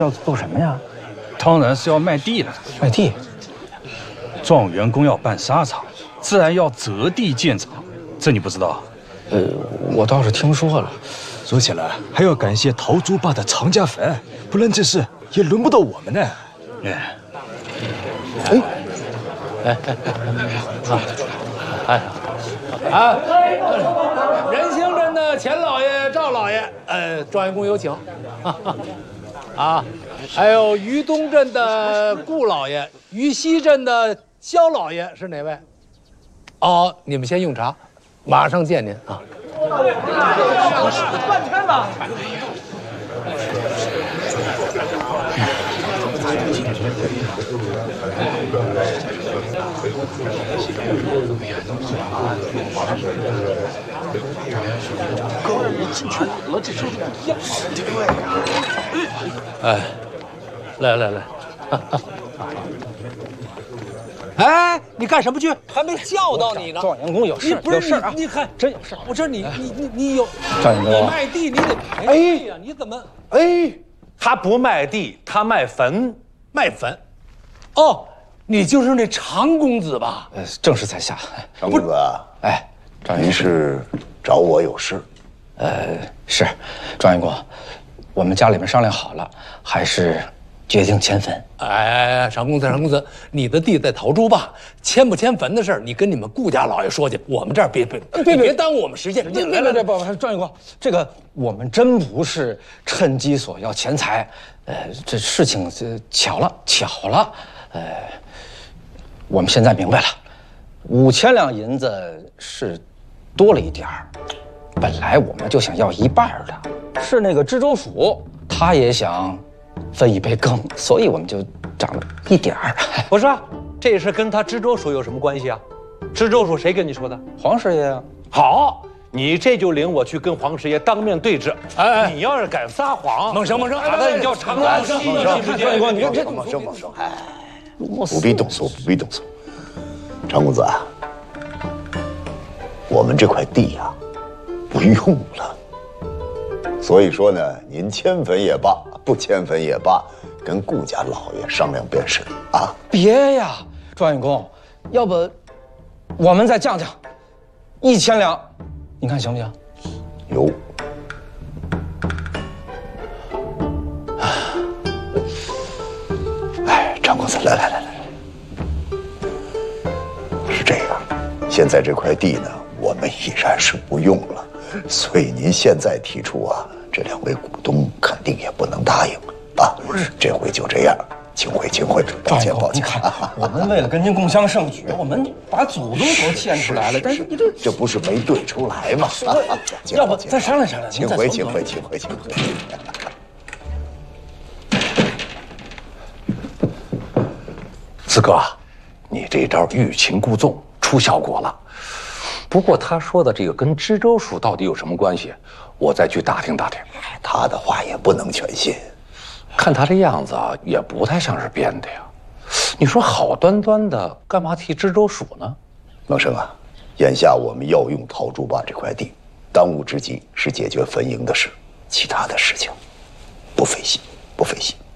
要做什么呀？ 当然是要卖地了。 卖地。 状元公要办沙场，自然要择地建厂，这你不知道？ 我倒是听说了。 说起来还要感谢陶朱爸的常家坟，不然这事也轮不到我们呢。 仁兴镇的钱老爷、赵老爷，状元公有请。啊，还有于东镇的顾老爷、于西镇的肖老爷是哪位？哦，你们先用茶，马上见您啊。 半天了。 哥，你进去了，这说的不一样。 来，哎，你干什么去？还没叫到你呢。 状元公有事， 不是有事啊！ 你看， 真有事。 我这你有， 状元公， 你卖地你得赔地呀，你怎么？ 哎，他不卖地，他卖坟。 卖坟？哦，你就是那常公子吧？ 正是在下。 常公子， 哎，状元公您是找我有事？ 是，状元公，我们家里面商量好了，还是决定迁坟。 哎，常公子，你的地在陶朱坝，迁不迁坟的事儿，你跟你们顾家老爷说去。我们这儿别耽误我们时间。 别，状元公，这个我们真不是趁机索要钱财，这事情巧了，我们现在明白了，5000两银子是多了一点儿，本来我们就想要一半的，是那个知州署他也想分一杯羹，所以我们就涨了一点儿。 不是啊，这事跟他知州署有什么关系啊？知州署谁跟你说的？ 黄师爷啊。 好，你这就领我去跟黄师爷当面对质。 哎， 你要是敢撒谎， 猛生， 打的你叫长安西之间。 你看这猛生，哎，不必动手。常公子啊，我们这块地呀，不用了。所以说呢，您迁坟也罢，不迁坟也罢，跟顾家老爷商量便是啊。 别呀，状元公，要不我们再降1000两，你看行不行？ 有。哎，常公子，来，是这样，现在这块地呢，我们已然是不用了。所以您现在提出啊，这2位股东肯定也不能答应啊。不是，这回就这样，请回，抱歉。 你看，我们为了跟您共襄盛举，我们把祖宗都献出来了，但是你这不是没对出来吗？ 要不再商量， 请回。 四哥，你这招欲擒故纵出效果了。不过他说的这个跟知州署到底有什么关系？我再去打听。 他的话也不能全信， 看他这样子啊，也不太像是编的呀。你说好端端的，干嘛提知州署呢？ 孟生啊，眼下我们要用陶朱坝这块地，当务之急是解决坟茔的事，其他的事情不费心。